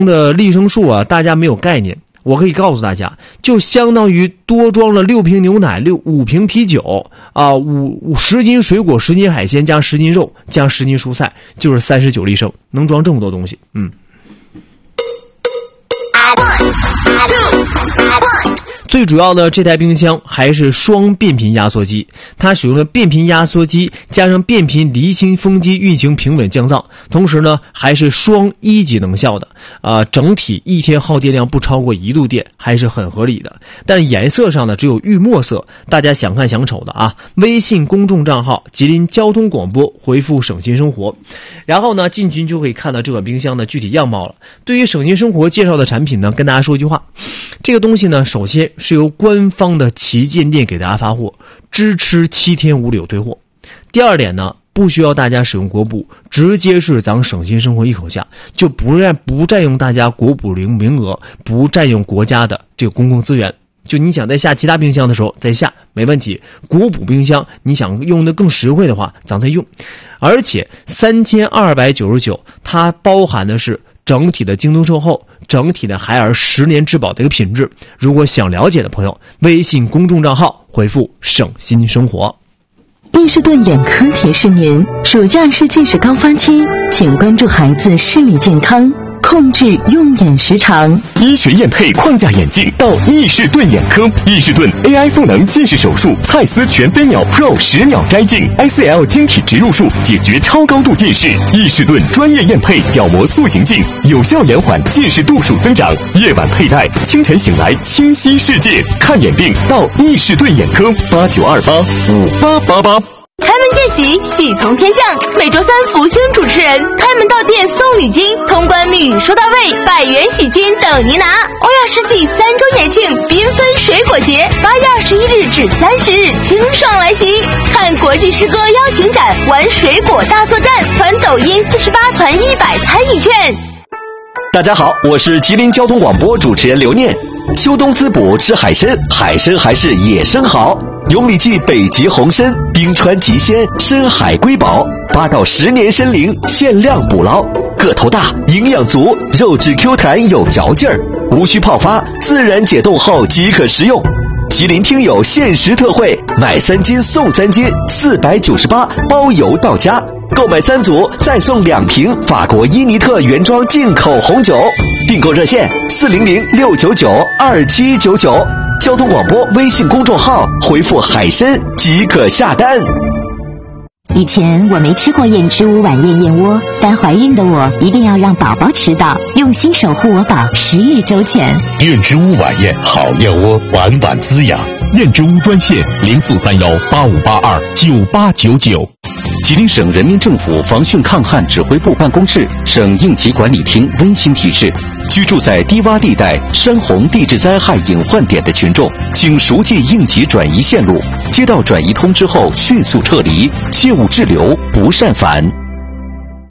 的立升数啊，大家没有概念。我可以告诉大家，就相当于多装了6瓶牛奶、5瓶啤酒啊，10斤水果、10斤海鲜加10斤肉加10斤蔬菜，就是39立升，能装这么多东西。最主要的这台冰箱还是双变频压缩机，它使用了变频压缩机加上变频离心风机运行平稳降噪，同时呢还是双1级能效的整体一天耗电量不超过1度电，还是很合理的。但颜色上呢只有玉墨色，大家想看想瞅的啊。微信公众账号吉林交通广播回复省心生活，然后呢进群就可以看到这款冰箱的具体样貌了。对于省心生活介绍的产品呢，跟大家说一句话，这个东西呢首先是由官方的旗舰店给大家发货，支持7天无理由退货。第二点呢，不需要大家使用国补，直接是咱省心生活一口价，就不占用大家国补零名额，不占用国家的这个公共资源。就你想在下其他冰箱的时候再下没问题，国补冰箱你想用的更实惠的话咱再用。而且3299它包含的是整体的京东售后，整体的海尔10年质保的一个品质。如果想了解的朋友，微信公众账号回复省心生活。 伊士顿眼科提示您，暑假是近视高发期，请关注孩子视力健康，控制用眼时长。 医学验配框架眼镜到伊士顿眼科，伊士顿 AI 赋能近视手术，蔡司全飞秒 Pro 10秒摘镜 ，ICL 晶体植入术解决超高度近视。伊士顿专业验配角膜塑形镜，有效延缓近视度数增长。夜晚佩戴，清晨醒来清晰世界。看眼病到伊士顿眼科，89285888。 开门见喜，喜从天降。每周3福星主持人开门到店送礼金，通关密语收到位，100元喜金等您拿。欧亚世纪3周年庆缤纷水果节，8月21日至30日清爽来袭。看国际诗歌邀请展，玩水果大作战，团抖音48团100参与券。 大家好，我是吉林交通广播主持人刘念。秋冬滋补吃海参，海参还是野生好。永里记北极红参，冰川极鲜，深海瑰宝，8到10年参龄，限量捕捞，个头大，营养足，肉质 Q 弹有嚼劲儿，无需泡发，自然解冻后即可食用。吉林听友限时特惠，买3斤送3斤，498包邮到家。购买3组再送2瓶法国伊尼特原装进口红酒。订购热线400-699-2799，交通广播微信公众号回复海参即可下单。 以前我没吃过燕之屋晚宴燕窝，但怀孕的我一定要让宝宝吃到，用心守护我宝，食欲周全。 燕之屋晚宴好燕窝，晚晚滋养。燕之屋专线043185829899。 吉林省人民政府防汛抗旱指挥部办公室、省应急管理厅温馨提示：居住在低洼地带、山洪地质灾害隐患点的群众，请熟记应急转移线路，接到转移通知后迅速撤离，切勿滞留不善返。